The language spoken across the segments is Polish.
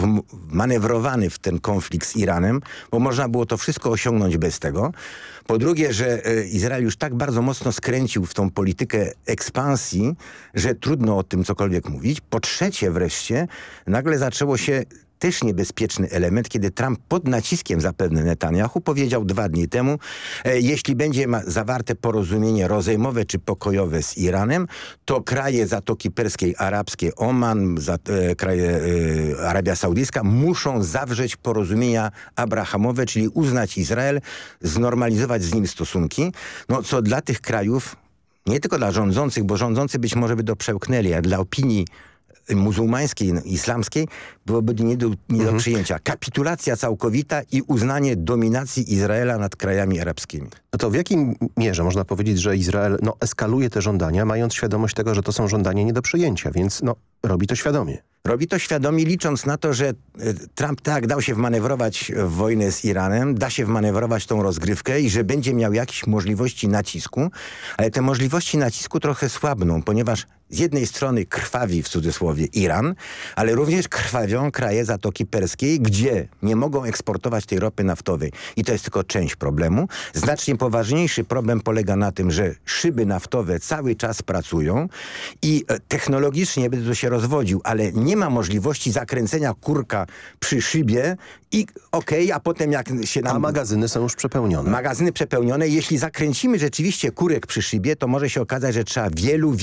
manewrowany w ten konflikt z Iranem, bo można było to wszystko osiągnąć bez tego. Po drugie, że Izrael już tak bardzo mocno skręcił w tą politykę ekspansji, że trudno o tym cokolwiek mówić. Po trzecie wreszcie, nagle zaczęło się też niebezpieczny element, kiedy Trump pod naciskiem zapewne Netanyahu powiedział 2 dni temu, jeśli będzie zawarte porozumienie rozejmowe czy pokojowe z Iranem, to kraje Zatoki Perskiej, arabskie, Oman, kraje Arabia Saudyjska muszą zawrzeć porozumienia abrahamowe, czyli uznać Izrael, znormalizować z nim stosunki, no co dla tych krajów, nie tylko dla rządzących, bo rządzący być może by to przełknęli, a dla opinii muzułmańskiej, islamskiej byłoby nie do przyjęcia. Kapitulacja całkowita i uznanie dominacji Izraela nad krajami arabskimi. No to w jakim mierze można powiedzieć, że Izrael eskaluje te żądania, mając świadomość tego, że to są żądania nie do przyjęcia, więc robi to świadomie. Robi to świadomie, licząc na to, że Trump tak dał się wmanewrować w wojnę z Iranem, da się wmanewrować tą rozgrywkę i że będzie miał jakieś możliwości nacisku, ale te możliwości nacisku trochę słabną, ponieważ z jednej strony krwawi w cudzysłowie Iran, ale również krwawią kraje Zatoki Perskiej, gdzie nie mogą eksportować tej ropy naftowej. I to jest tylko część problemu. Znacznie poważniejszy problem polega na tym, że szyby naftowe cały czas pracują i technologicznie będę to się rozwodził, ale nie ma możliwości zakręcenia kurka przy szybie i a potem jak się nam... A magazyny są już przepełnione. Magazyny przepełnione. Jeśli zakręcimy rzeczywiście kurek przy szybie, to może się okazać, że trzeba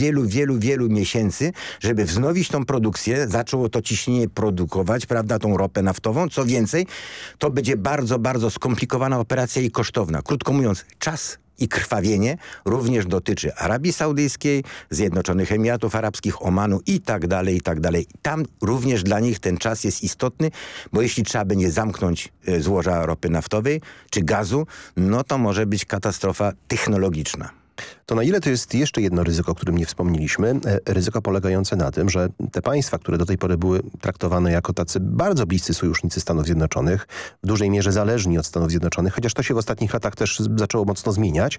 wielu miesięcy, żeby wznowić tą produkcję, zaczęło to ciśnienie produkować, prawda, tą ropę naftową. Co więcej, to będzie bardzo, bardzo skomplikowana operacja i kosztowna. Krótko mówiąc, czas i krwawienie również dotyczy Arabii Saudyjskiej, Zjednoczonych Emiratów Arabskich, Omanu i tak dalej, i tak dalej. Tam również dla nich ten czas jest istotny, bo jeśli trzeba będzie zamknąć złoża ropy naftowej czy gazu, no to może być katastrofa technologiczna. To na ile to jest jeszcze jedno ryzyko, o którym nie wspomnieliśmy? Ryzyko polegające na tym, że te państwa, które do tej pory były traktowane jako tacy bardzo bliscy sojusznicy Stanów Zjednoczonych, w dużej mierze zależni od Stanów Zjednoczonych, chociaż to się w ostatnich latach też zaczęło mocno zmieniać,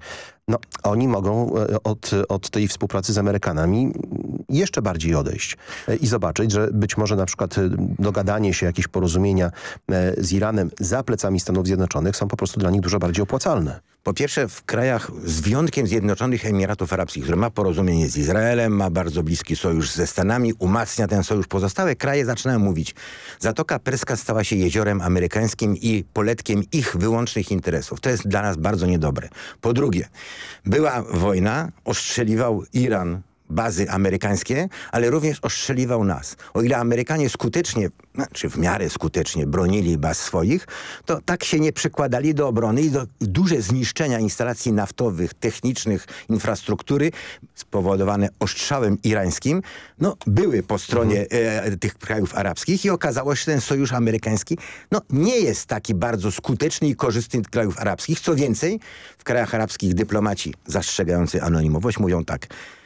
oni mogą od tej współpracy z Amerykanami jeszcze bardziej odejść i zobaczyć, że być może na przykład dogadanie się, jakieś porozumienia z Iranem za plecami Stanów Zjednoczonych są po prostu dla nich dużo bardziej opłacalne. Po pierwsze, w krajach z wyjątkiem Zjednoczonych Emiratów Arabskich, które ma porozumienie z Izraelem, ma bardzo bliski sojusz ze Stanami, umacnia ten sojusz. Pozostałe kraje zaczynają mówić, Zatoka Perska stała się jeziorem amerykańskim i poletkiem ich wyłącznych interesów. To jest dla nas bardzo niedobre. Po drugie, była wojna, ostrzeliwał Iran bazy amerykańskie, ale również ostrzeliwał nas. O ile Amerykanie skutecznie, czy w miarę skutecznie bronili baz swoich, to tak się nie przykładali do obrony i do duże zniszczenia instalacji naftowych, technicznych, infrastruktury spowodowane ostrzałem irańskim, były po stronie tych krajów arabskich i okazało się, że ten sojusz amerykański nie jest taki bardzo skuteczny i korzystny dla krajów arabskich. Co więcej, w krajach arabskich dyplomaci zastrzegający anonimowość mówią tak: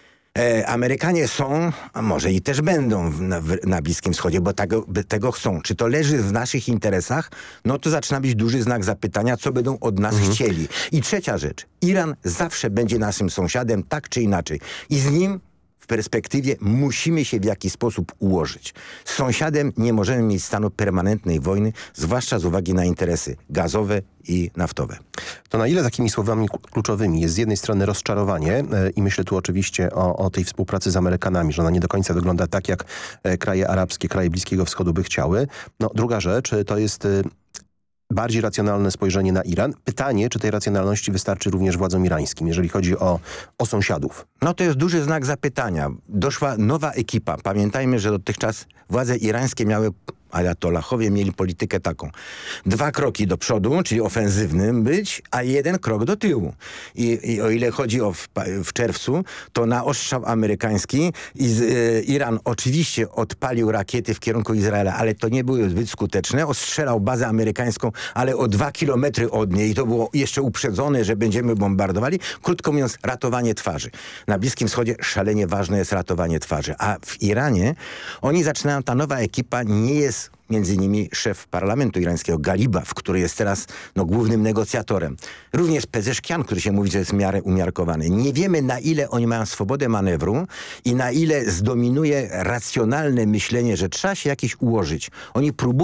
Amerykanie są, a może i też będą na Bliskim Wschodzie, bo tego chcą. Czy to leży w naszych interesach? To zaczyna być duży znak zapytania, co będą od nas chcieli. I trzecia rzecz. Iran zawsze będzie naszym sąsiadem, tak czy inaczej. I z nim w perspektywie musimy się w jakiś sposób ułożyć. Z sąsiadem nie możemy mieć stanu permanentnej wojny, zwłaszcza z uwagi na interesy gazowe i naftowe. To na ile takimi słowami kluczowymi jest z jednej strony rozczarowanie i myślę tu oczywiście o tej współpracy z Amerykanami, że ona nie do końca wygląda tak, jak kraje arabskie, kraje Bliskiego Wschodu by chciały. Druga rzecz to jest bardziej racjonalne spojrzenie na Iran. Pytanie, czy tej racjonalności wystarczy również władzom irańskim, jeżeli chodzi o sąsiadów. To jest duży znak zapytania. Doszła nowa ekipa. Pamiętajmy, że dotychczas władze irańskie ajatollahowie mieli politykę taką: 2 kroki do przodu, czyli ofensywnym być, a 1 krok do tyłu. I o ile chodzi o w czerwcu, to na ostrzał amerykański Iran oczywiście odpalił rakiety w kierunku Izraela, ale to nie były zbyt skuteczne. Ostrzelał bazę amerykańską, ale o 2 kilometry od niej. I to było jeszcze uprzedzone, że będziemy bombardowali. Krótko mówiąc, ratowanie twarzy. Na Bliskim Wschodzie szalenie ważne jest ratowanie twarzy. A w Iranie oni zaczynają, ta nowa ekipa nie jest między innymi szef parlamentu irańskiego Galibaf, który jest teraz głównym negocjatorem. Również Pezeszkian, który się mówi, że jest w miarę umiarkowany. Nie wiemy, na ile oni mają swobodę manewru i na ile zdominuje racjonalne myślenie, że trzeba się jakieś ułożyć. Oni próbują